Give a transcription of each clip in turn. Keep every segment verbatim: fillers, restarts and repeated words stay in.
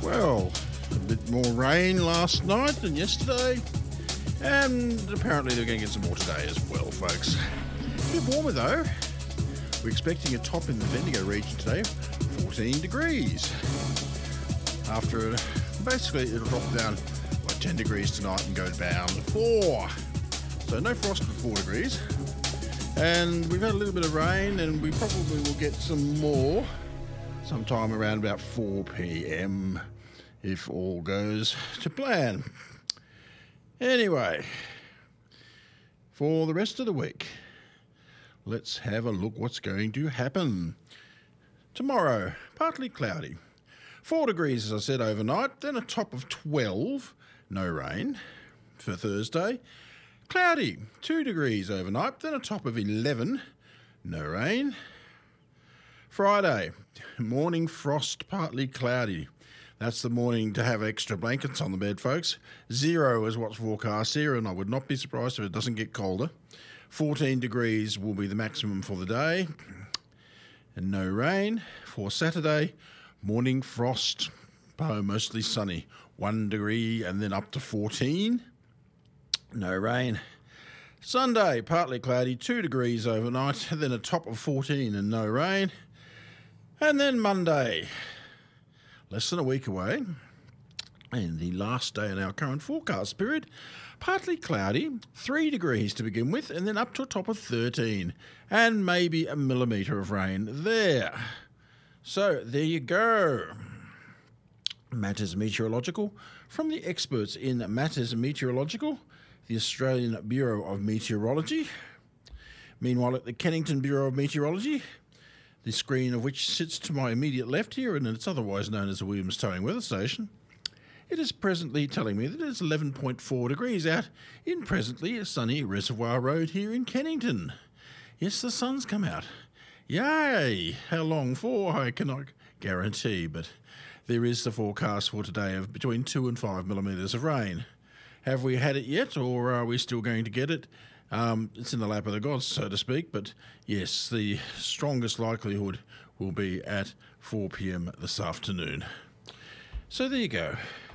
Well, a bit more rain last night than yesterday, and apparently they're going to get some more today as well, folks. A bit warmer though. We're expecting a top in the Bendigo region today, fourteen degrees. After basically it'll drop down by ten degrees tonight and go down to four. So no frost for four degrees. And we've had a little bit of rain, and we probably will get some more sometime around about four p.m. if all goes to plan. Anyway, for the rest of the week, let's have a look what's going to happen. Tomorrow, partly cloudy. Four degrees, as I said, overnight, then a top of twelve, no rain. For Thursday, cloudy, two degrees overnight, then a top of eleven, no rain. Friday, morning frost, partly cloudy. That's the morning to have extra blankets on the bed, folks. Zero is what's forecast here, and I would not be surprised if it doesn't get colder. fourteen degrees will be the maximum for the day, and no rain. For Saturday, morning frost, oh, mostly sunny, one degree and then up to fourteen. No rain. Sunday, partly cloudy, two degrees overnight, then a top of fourteen and no rain. And then Monday, less than a week away, and the last day in our current forecast period, partly cloudy, three degrees to begin with, and then up to a top of thirteen, and maybe a millimetre of rain there. So there you go. Matters Meteorological, from the experts in Matters Meteorological, the Australian Bureau of Meteorology. Meanwhile, at the Kennington Bureau of Meteorology, the screen of which sits to my immediate left here, and it's otherwise known as the Williams Towing Weather Station, it is presently telling me that it's eleven point four degrees out in presently a sunny Reservoir Road here in Kennington. Yes, the sun's come out. Yay! How long for? I cannot guarantee, but there is the forecast for today of between two and five millimetres of rain. Have we had it yet, or are we still going to get it? Um, it's in the lap of the gods, so to speak, but yes, the strongest likelihood will be at four p.m. this afternoon. So there you go.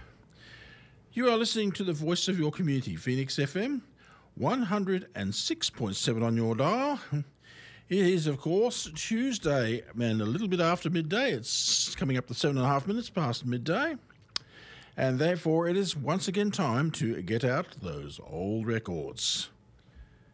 You are listening to the voice of your community, Phoenix F M, one hundred six point seven on your dial. It is, of course, Tuesday, and a little bit after midday. It's coming up to seven and a half minutes past midday. And therefore, it is once again time to get out those old records.